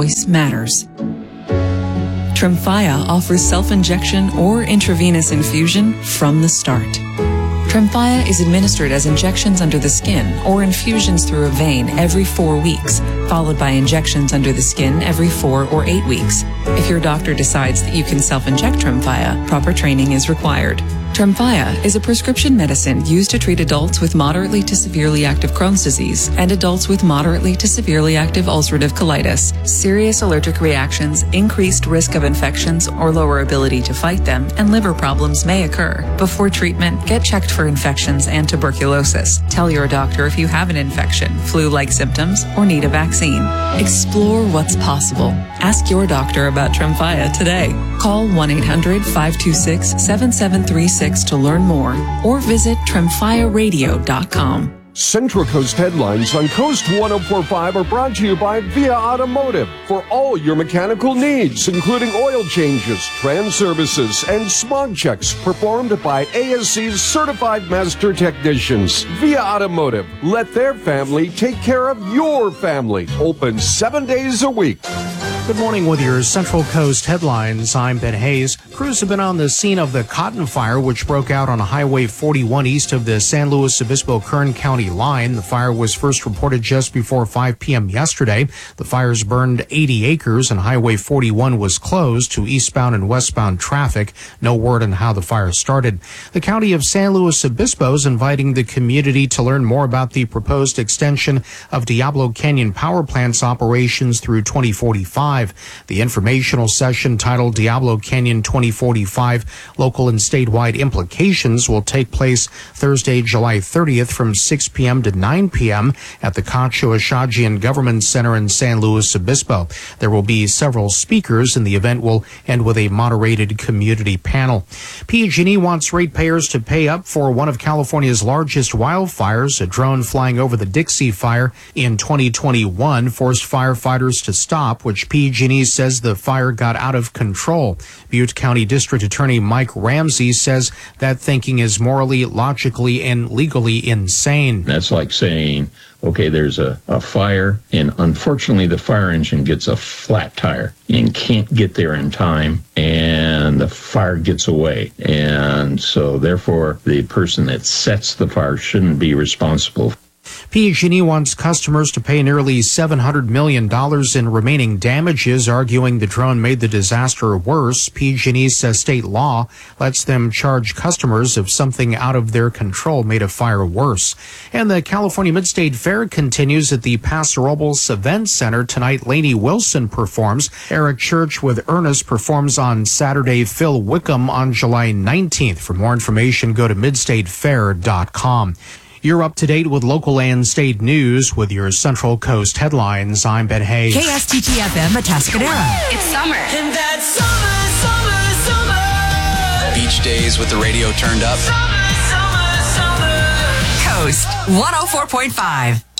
choice matters. Tremfya offers self-injection or intravenous infusion from the start. Tremfya is administered as injections under the skin or infusions through a vein every 4 weeks, followed by injections under the skin every 4 or 8 weeks. If your doctor decides that you can self-inject Tremfya, proper training is required. Tremfya is a prescription medicine used to treat adults with moderately to severely active Crohn's disease and adults with moderately to severely active ulcerative colitis. Serious allergic reactions, increased risk of infections or lower ability to fight them, and liver problems may occur. Before treatment, get checked for infections and tuberculosis. Tell your doctor if you have an infection, flu-like symptoms, or need a vaccine. Explore what's possible. Ask your doctor about Tremfya today. Call 1-800-526-7736 to learn more, or visit tremfyaradio.com. Central Coast headlines on Coast 104.5 are brought to you by Via Automotive for all your mechanical needs, including oil changes, trans services, and smog checks performed by ASC's certified master technicians. Via Automotive, let their family take care of your family. Open 7 days a week. Good morning with your Central Coast headlines. I'm Ben Hayes. Crews have been on the scene of the Cotton Fire, which broke out on Highway 41 east of the San Luis Obispo-Kern County line. The fire was first reported just before 5 p.m. yesterday. The fires burned 80 acres and Highway 41 was closed to eastbound and westbound traffic. No word on how the fire started. The county of San Luis Obispo is inviting the community to learn more about the proposed extension of Diablo Canyon Power Plant's operations through 2045. The informational session titled Diablo Canyon 2045 Local and Statewide Implications will take place Thursday, July 30th from 6 p.m. to 9 p.m. at the Cacho Ashajian Government Center in San Luis Obispo. There will be several speakers, and the event will end with a moderated community panel. PG&E wants ratepayers to pay up for one of California's largest wildfires. A drone flying over the Dixie Fire in 2021 forced firefighters to stop, which PG&E says the fire got out of control. Butte County District Attorney Mike Ramsey says that thinking is morally, logically, and legally insane. That's like saying, okay, there's a fire, and unfortunately the fire engine gets a flat tire and can't get there in time, and the fire gets away. And so therefore the person that sets the fire shouldn't be responsible. PG&E wants customers to pay nearly $700 million in remaining damages, arguing the drone made the disaster worse. PG&E says state law lets them charge customers if something out of their control made a fire worse. And the California Mid-State Fair continues at the Paso Robles Event Center. Tonight, Lainey Wilson performs. Eric Church with Ernest performs on Saturday. Phil Wickham on July 19th. For more information, go to midstatefair.com. You're up to date with local and state news with your Central Coast headlines. I'm Ben Hayes. KSTT-FM Atascadero. It's summer. And that summer, summer, summer. Beach days with the radio turned up. Summer, summer, summer. Coast 104.5.